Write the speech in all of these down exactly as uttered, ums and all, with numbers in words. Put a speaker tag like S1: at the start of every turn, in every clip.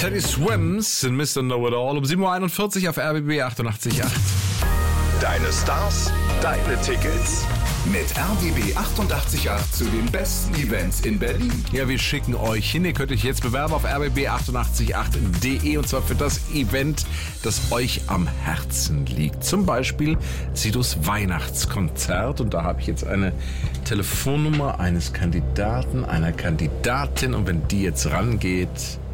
S1: Teddy Swims in Mister Know-It-All um sieben Uhr einundvierzig auf R B B achtundachtzig Komma acht.
S2: Deine Stars, deine Tickets. Mit R B B achtundachtzig Komma acht zu den besten Events in Berlin.
S1: Ja, wir schicken euch hin. Ihr könnt euch jetzt bewerben auf r b b achtundachtzig Komma acht punkt de und zwar für das Event, das euch am Herzen liegt. Zum Beispiel Sidos Weihnachtskonzert. Und da habe ich jetzt eine Telefonnummer eines Kandidaten, einer Kandidatin. Und wenn die jetzt rangeht,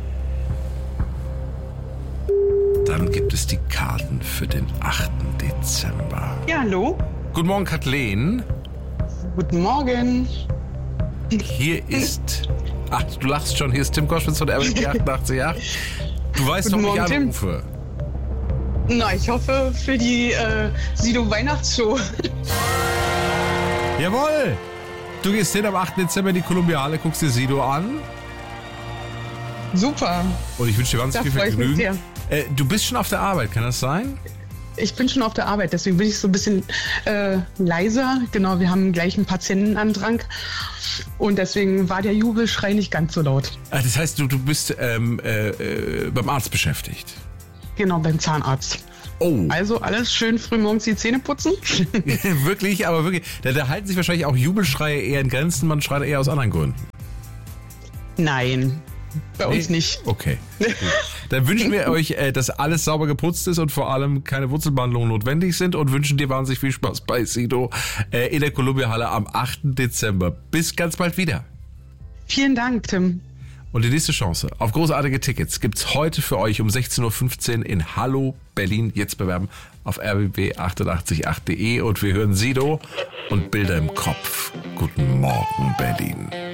S1: dann gibt es die Karten für den achten Dezember.
S3: Ja, hallo.
S1: Guten Morgen, Kathleen.
S3: Guten Morgen.
S1: Hier ist... Ach, du lachst schon. Hier ist Tim Koschwitz von R B B achtundachtzig Komma acht. Du weißt
S3: Guten
S1: doch, wie ich
S3: Morgen, Tim.
S1: anrufe.
S3: Na, ich hoffe für die äh, Sido Weihnachtsshow.
S1: Jawohl! Du gehst hin am achten Dezember in die Columbia Halle, guckst dir Sido an.
S3: Super.
S1: Und ich wünsche dir ganz
S3: Da
S1: viel
S3: freue ich mich
S1: Vergnügen. Äh, du bist schon auf der Arbeit, kann das sein?
S3: Ich bin schon auf der Arbeit, deswegen bin ich so ein bisschen äh, leiser. Genau, wir haben gleich einen Patientenandrang und deswegen war der Jubelschrei nicht ganz so laut.
S1: Ah, das heißt, du, du bist ähm, äh, äh, beim Arzt beschäftigt.
S3: Genau, beim Zahnarzt.
S1: Oh.
S3: Also alles schön früh morgens die Zähne putzen.
S1: Wirklich, aber wirklich. Da, da halten sich wahrscheinlich auch Jubelschreie eher in Grenzen, man schreit eher aus anderen Gründen.
S3: Nein, bei uns
S1: Nee?
S3: nicht.
S1: Okay. Gut. Dann wünschen wir euch, äh, dass alles sauber geputzt ist und vor allem keine Wurzelbehandlungen notwendig sind und wünschen dir wahnsinnig viel Spaß bei Sido äh, in der Columbia Halle am achten Dezember. Bis ganz bald wieder.
S3: Vielen Dank, Tim.
S1: Und die nächste Chance auf großartige Tickets gibt's heute für euch um sechzehn Uhr fünfzehn in Hallo Berlin. Jetzt bewerben auf r b b achtundachtzig Komma acht punkt de und wir hören Sido und Bilder im Kopf. Guten Morgen, Berlin.